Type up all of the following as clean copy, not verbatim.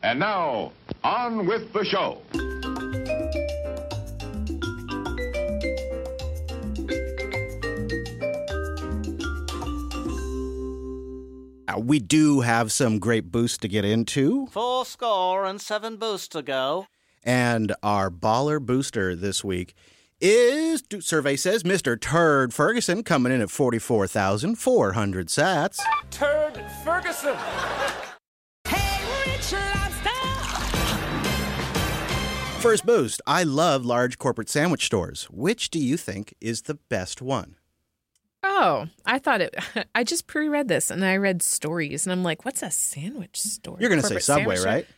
And now, on with the show. We do have some great boosts to get into. 7 boosts to go. And our baller booster this week is, survey says, Mr. Turd Ferguson, coming in at 44,400 sats. Turd Ferguson. Hey, Rich Lobster. First boost, I love large corporate sandwich stores. Which do you think is the best one? Oh, I just pre-read this and I read stories and I'm like, what's a sandwich store? You're going to say Corporate Subway, sandwich right?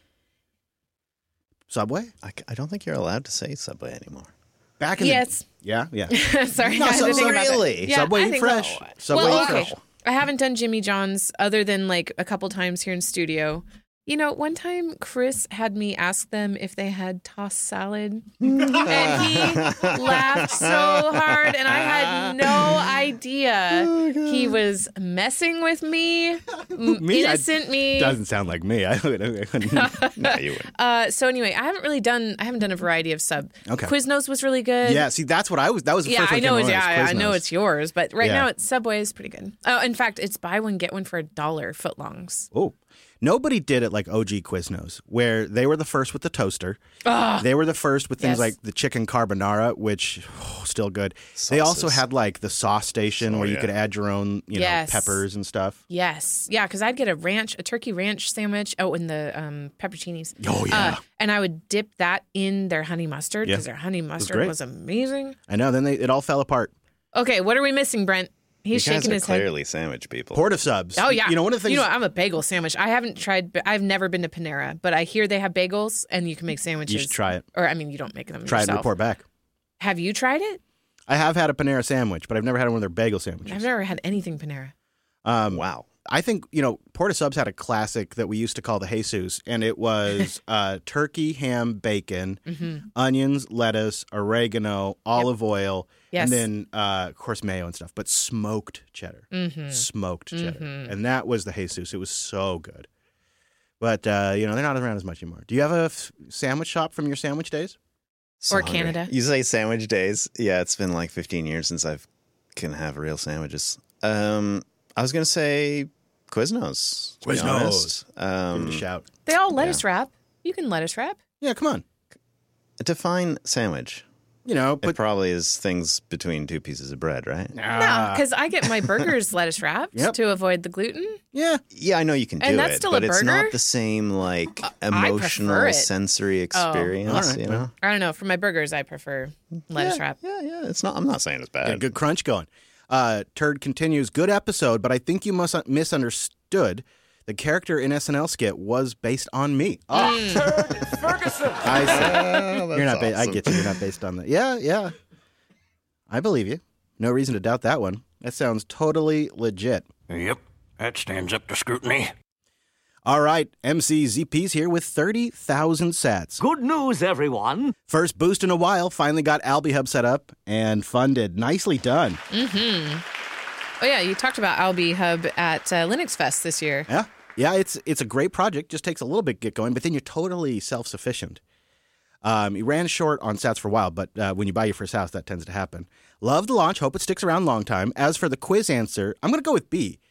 Subway? I don't think you're allowed to say Subway anymore. Back in Yes. Yeah. Sorry. No, I had to think about that. really? Yeah, Subway I Eat think Fresh. so. Subway Well, Eat okay. Fresh. I haven't done Jimmy John's other than like a couple times here in studio. You know, one time Chris had me ask them if they had tossed salad, and he laughed so hard, and I had no idea he was messing with me, innocent me. Doesn't sound like me. I couldn't. No, you wouldn't. So anyway, I haven't done a variety of sub. Okay. Quiznos was really good. Yeah, see, that was the Yeah, first one I know. came to mind, I know Quiznos. it's yours, but right Yeah. now it's Subway is pretty good. Oh, in fact, it's buy one get one for $1 footlongs. Oh, nobody did it like OG Quiznos, where they were the first with the toaster. They were the first with things Yes. like the chicken carbonara, which still good. They also Sauces. had like the sauce station where you yeah. could add your own, Yes. peppers and stuff. Yes, yeah, because I'd get a turkey ranch sandwich. Oh, and the pepperoncinis. Oh, yeah. And I would dip that in their honey mustard Yeah. because their honey mustard great. was amazing. I know. Then it all fell apart. Okay, what are we missing, Brent? He's You guys shaking are his head. clearly sandwich people. Porta subs. Oh yeah. One of the things. I'm a bagel sandwich. I haven't tried. I've never been to Panera, but I hear they have bagels and you can make sandwiches. You should try it. Or I mean, you don't make them Try it and yourself. report back. Have you tried it? I have had a Panera sandwich, but I've never had one of their bagel sandwiches. I've never had anything Panera. Wow. I think, Porta Subs had a classic that we used to call the Jesus, and it was turkey, ham, bacon, onions, lettuce, oregano, olive oil, Yes. and then, of course, mayo and stuff, but smoked cheddar. Smoked cheddar. And that was the Jesus. It was so good. But, they're not around as much anymore. Do you have a sandwich shop from your sandwich days? Or hungry. Canada. You say sandwich days. Yeah, it's been like 15 years since I can have real sandwiches. I was going to say Quiznos. to be Quiznos. honest. Give it a shout. They all lettuce wrap. You can lettuce wrap. Yeah, come on. Define sandwich. But It probably is things between two pieces of bread, right? No, because I get my burgers lettuce wrapped Yep. to avoid the gluten. yeah. Yeah, I know you can do And that's it, still but a it's burger? not the same prefer emotional, it. sensory experience. all right. You know? I don't know. For my burgers, I prefer lettuce wrap. Yeah. It's not. I'm not saying it's bad. Got a good crunch going. Turd continues, good episode, but I think you must misunderstood. The character in SNL skit was based on me. Turd Ferguson. I see. You're not. I awesome. get you. You're not based on that. Yeah. I believe you. No reason to doubt that one. That sounds totally legit. Yep, that stands up to scrutiny. All right, MC ZP's here with 30,000 sats. Good news, everyone. First boost in a while. Finally got Albie Hub set up and funded. Nicely done. Oh yeah, you talked about Albi Hub at Linux Fest this year. Yeah. It's a great project. Just takes a little bit to get going, but then you're totally self-sufficient. You ran short on sats for a while, but when you buy your first house, that tends to happen. Love the launch. Hope it sticks around a long time. As for the quiz answer, I'm going to go with B.